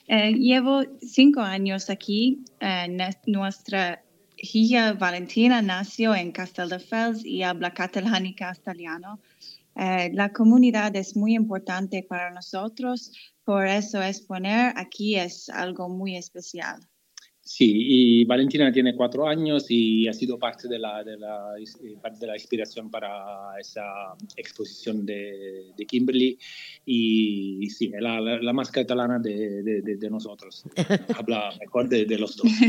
Llevo 5 años aquí. Nuestra hija Valentina nació en Castelldefels y habla catalán y castellano. La comunidad es muy importante para nosotros, por eso exponer aquí es algo muy especial. Sí, y Valentina tiene 4 años y ha sido parte de la inspiración para esa exposición de Kimberly. Y sí, es la más catalana de nosotros. Habla mejor de los dos.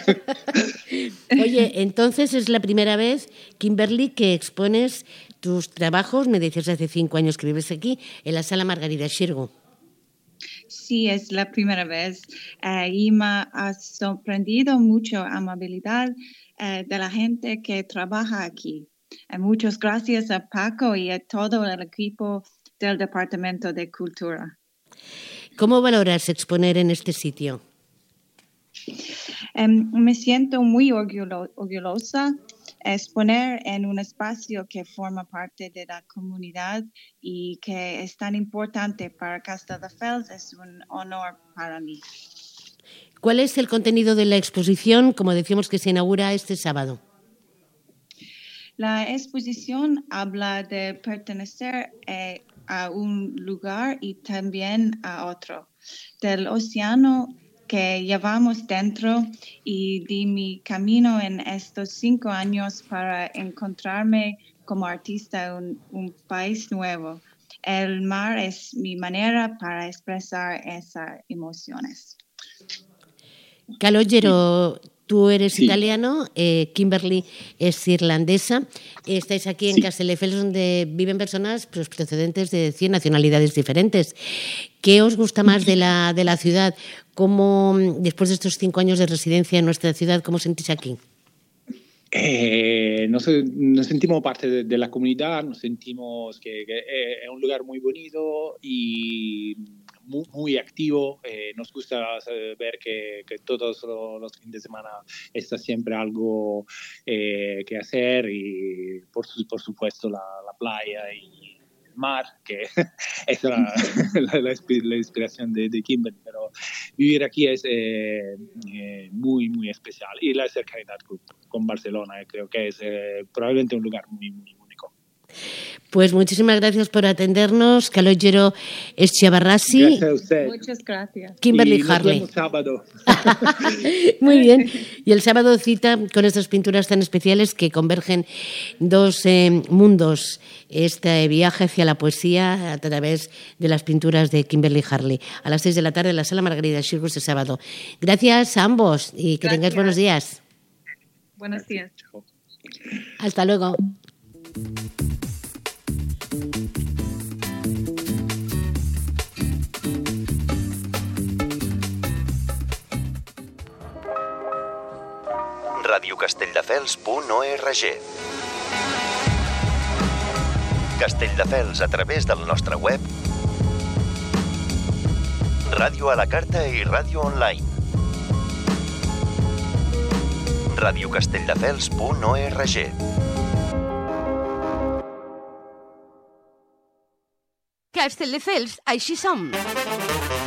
Oye, entonces es la primera vez, Kimberly, que expones tus trabajos, me decías hace 5 años que vives aquí, en la Sala Margarida Xirgu. Sí, es la primera vez y me ha sorprendido mucho la amabilidad de la gente que trabaja aquí. Muchas gracias a Paco y a todo el equipo del Departamento de Cultura. ¿Cómo valoras exponer en este sitio? Me siento muy orgullosa. Exponer en un espacio que forma parte de la comunidad y que es tan importante para Castelldefels es un honor para mí. ¿Cuál es el contenido de la exposición, como decíamos, que se inaugura este sábado? La exposición habla de pertenecer a un lugar y también a otro, del océano que llevamos dentro y de mi camino en estos 5 años para encontrarme como artista en un país nuevo. El mar es mi manera para expresar esas emociones. Calogero, tú eres italiano, Kimberly es irlandesa. Estáis aquí en Castelldefels, donde viven personas procedentes de 100 nacionalidades diferentes. ¿Qué os gusta más de la ciudad? ¿Cómo, después de estos 5 años de residencia en nuestra ciudad, cómo sentís aquí? Nos sentimos parte de la comunidad, nos sentimos que es un lugar muy bonito y muy activo. Nos gusta ver que todos los fines de semana está siempre algo que hacer y por supuesto la playa y el mar, que es la inspiración de Kimberly, pero vivir aquí es muy especial, y la cercanía con Barcelona creo que es probablemente un lugar muy único. Pues muchísimas gracias por atendernos, Calogero Echevarrasi. Gracias a usted. Muchas gracias. Kimberly y Harley. Nos vemos sábado. Muy bien. Y el sábado cita con estas pinturas tan especiales que convergen 2 mundos. Este viaje hacia la poesía a través de las pinturas de Kimberly Harley. A las 6 de la tarde en la Sala Margarida Xirgu este sábado. Gracias a ambos y que tengáis buenos días. Buenos días. Hasta luego. radiocastelldefels.org. Castelldefels a través del nostre web, ràdio a la carta i ràdio online. radiocastelldefels.org. Castelldefels, així som.